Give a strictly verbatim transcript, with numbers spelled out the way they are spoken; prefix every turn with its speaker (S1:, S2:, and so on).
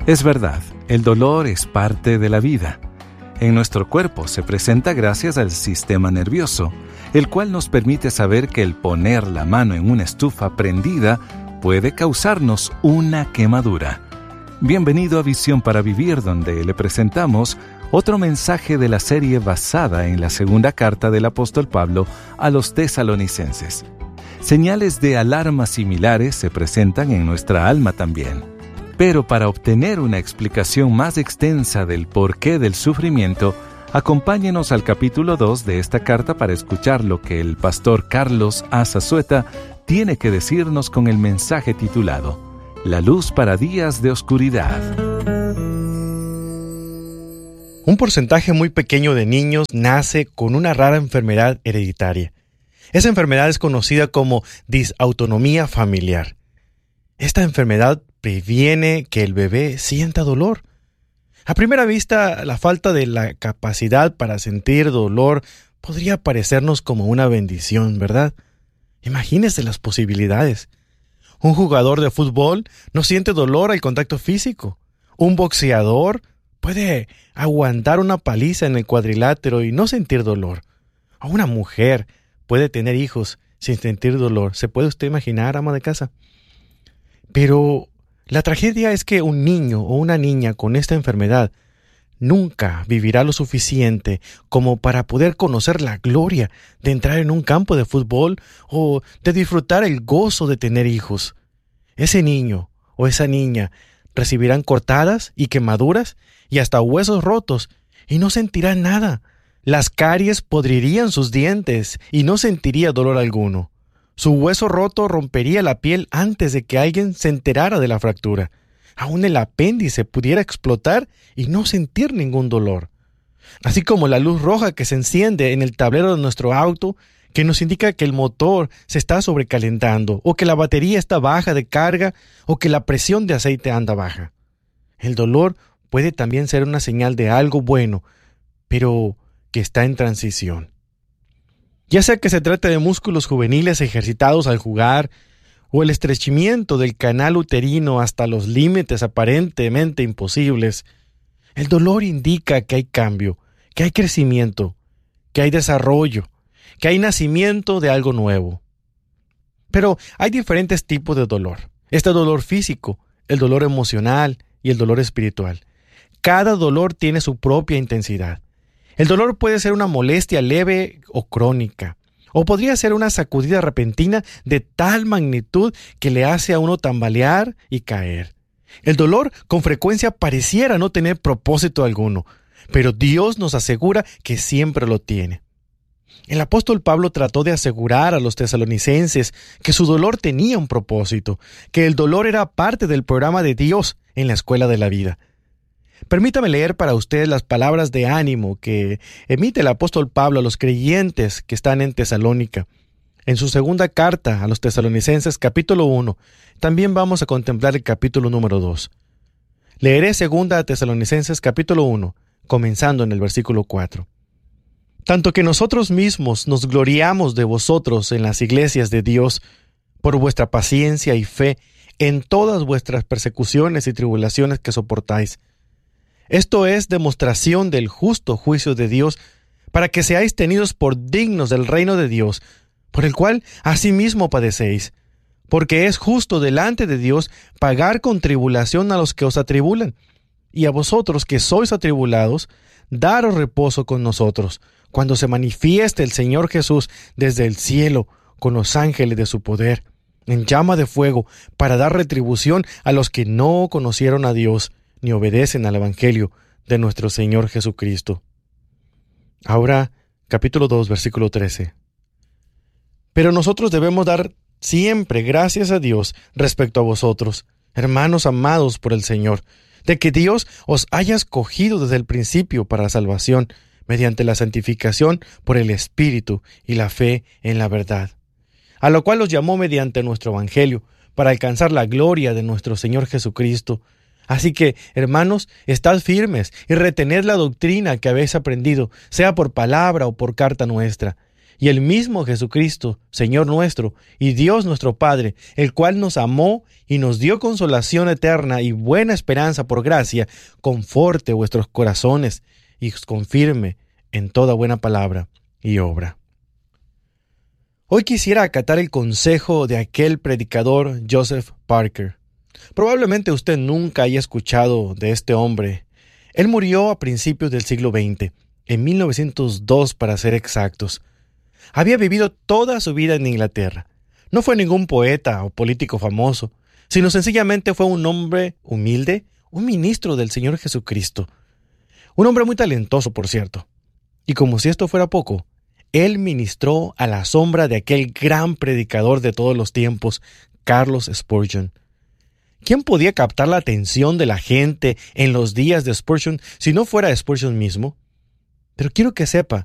S1: Es verdad, el dolor es parte de la vida. En nuestro cuerpo se presenta gracias al sistema nervioso, el cual nos permite saber que el poner la mano en una estufa prendida puede causarnos una quemadura. Bienvenido a Visión para Vivir, donde le presentamos otro mensaje de la serie basada en la segunda carta del apóstol Pablo a los tesalonicenses. Señales de alarma similares se presentan en nuestra alma también. Pero para obtener una explicación más extensa del porqué del sufrimiento, acompáñenos al capítulo dos de esta carta para escuchar lo que el pastor Carlos Azazueta tiene que decirnos con el mensaje titulado La luz para días de oscuridad.
S2: Un porcentaje muy pequeño de niños nace con una rara enfermedad hereditaria. Esa enfermedad es conocida como disautonomía familiar. Esta enfermedad previene que el bebé sienta dolor. A primera vista, la falta de la capacidad para sentir dolor podría parecernos como una bendición, ¿verdad? Imagínese las posibilidades. Un jugador de fútbol no siente dolor al contacto físico. Un boxeador puede aguantar una paliza en el cuadrilátero y no sentir dolor. O una mujer puede tener hijos sin sentir dolor. ¿Se puede usted imaginar, ama de casa? Pero la tragedia es que un niño o una niña con esta enfermedad nunca vivirá lo suficiente como para poder conocer la gloria de entrar en un campo de fútbol o de disfrutar el gozo de tener hijos. Ese niño o esa niña recibirán cortadas y quemaduras y hasta huesos rotos y no sentirán nada. Las caries podrirían sus dientes y no sentiría dolor alguno. Su hueso roto rompería la piel antes de que alguien se enterara de la fractura. Aún el apéndice pudiera explotar y no sentir ningún dolor. Así como la luz roja que se enciende en el tablero de nuestro auto, que nos indica que el motor se está sobrecalentando, o que la batería está baja de carga, o que la presión de aceite anda baja. El dolor puede también ser una señal de algo bueno, pero que está en transición. Ya sea que se trate de músculos juveniles ejercitados al jugar, o el estrechamiento del canal uterino hasta los límites aparentemente imposibles, el dolor indica que hay cambio, que hay crecimiento, que hay desarrollo, que hay nacimiento de algo nuevo. Pero hay diferentes tipos de dolor. Este dolor físico, el dolor emocional y el dolor espiritual. Cada dolor tiene su propia intensidad. El dolor puede ser una molestia leve o crónica, o podría ser una sacudida repentina de tal magnitud que le hace a uno tambalear y caer. El dolor con frecuencia pareciera no tener propósito alguno, pero Dios nos asegura que siempre lo tiene. El apóstol Pablo trató de asegurar a los tesalonicenses que su dolor tenía un propósito, que el dolor era parte del programa de Dios en la escuela de la vida. Permítame leer para ustedes las palabras de ánimo que emite el apóstol Pablo a los creyentes que están en Tesalónica. En su segunda carta a los tesalonicenses, capítulo uno, también vamos a contemplar el capítulo número dos. Leeré segunda a Tesalonicenses, capítulo uno, comenzando en el versículo cuatro. Tanto que nosotros mismos nos gloriamos de vosotros en las iglesias de Dios por vuestra paciencia y fe en todas vuestras persecuciones y tribulaciones que soportáis. Esto es demostración del justo juicio de Dios, para que seáis tenidos por dignos del reino de Dios, por el cual asimismo padecéis, porque es justo delante de Dios pagar con tribulación a los que os atribulan, y a vosotros que sois atribulados, daros reposo con nosotros, cuando se manifieste el Señor Jesús desde el cielo, con los ángeles de su poder, en llama de fuego, para dar retribución a los que no conocieron a Dios, ni obedecen al Evangelio de nuestro Señor Jesucristo. Ahora, capítulo dos, versículo trece. Pero nosotros debemos dar siempre gracias a Dios respecto a vosotros, hermanos amados por el Señor, de que Dios os haya escogido desde el principio para la salvación, mediante la santificación por el Espíritu y la fe en la verdad, a lo cual os llamó mediante nuestro Evangelio, para alcanzar la gloria de nuestro Señor Jesucristo. Así que, hermanos, estad firmes y retened la doctrina que habéis aprendido, sea por palabra o por carta nuestra, y el mismo Jesucristo, Señor nuestro, y Dios nuestro Padre, el cual nos amó y nos dio consolación eterna y buena esperanza por gracia, conforte vuestros corazones y os confirme en toda buena palabra y obra. Hoy quisiera acatar el consejo de aquel predicador Joseph Parker. Probablemente usted nunca haya escuchado de este hombre. Él murió a principios del siglo veinte, en mil novecientos dos para ser exactos. Había vivido toda su vida en Inglaterra. No fue ningún poeta o político famoso, sino sencillamente fue un hombre humilde, un ministro del Señor Jesucristo. Un hombre muy talentoso, por cierto. Y como si esto fuera poco, él ministró a la sombra de aquel gran predicador de todos los tiempos, Charles Spurgeon. ¿Quién podía captar la atención de la gente en los días de Spurgeon si no fuera Spurgeon mismo? Pero quiero que sepa